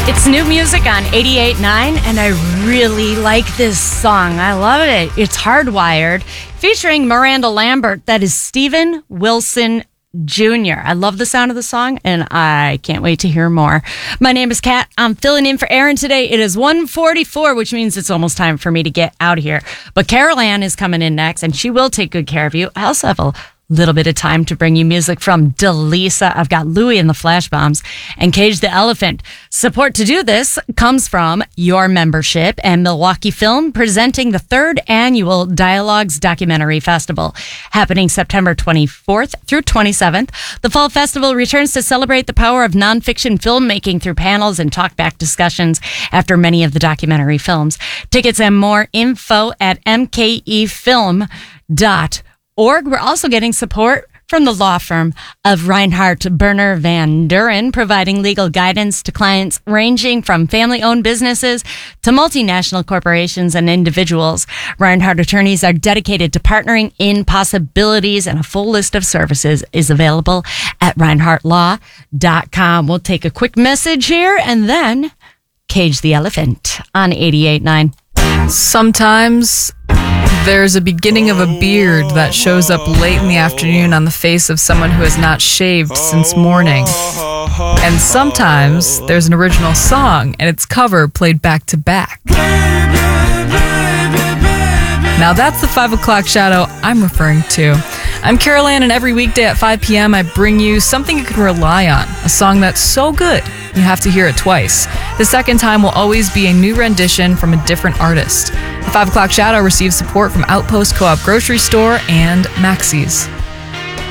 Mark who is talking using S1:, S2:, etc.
S1: It's new music on 88.9, and I really like this song. I love it. It's Hardwired, featuring Miranda Lambert. That is Steven Wilson Jr. I love the sound of the song, and I can't wait to hear more. My name is Kat. I'm filling in for Aaron today. It is 1:44, which means it's almost time for me to get out of here. But Carol Ann is coming in next, and she will take good care of you. I also have a little bit of time to bring you music from Delisa. I've got Louie and the Flash Bombs and Cage the Elephant. Support to do this comes from your membership and Milwaukee Film, presenting the 3rd annual Dialogues Documentary Festival, happening September 24th through 27th. The Fall Festival returns to celebrate the power of nonfiction filmmaking through panels and talkback discussions after many of the documentary films. Tickets and more info at mkefilm.org. We're also getting support from the law firm of Reinhardt Berner Van Duren, providing legal guidance to clients ranging from family-owned businesses to multinational corporations and individuals. Reinhardt attorneys are dedicated to partnering in possibilities, and a full list of services is available at reinhardtlaw.com. We'll take a quick message here and then Cage the Elephant on 88.9.
S2: Sometimes there's a beginning of a beard that shows up late in the afternoon on the face of someone who has not shaved since morning. And sometimes there's an original song and its cover played back to back. Now that's the 5 o'clock shadow I'm referring to. I'm Carol Ann, and every weekday at 5 p.m. I bring you something you can rely on, a song that's so good you have to hear it twice. The second time will always be a new rendition from a different artist. The 5 o'clock shadow receives support from Outpost Co-op Grocery Store and Maxey's.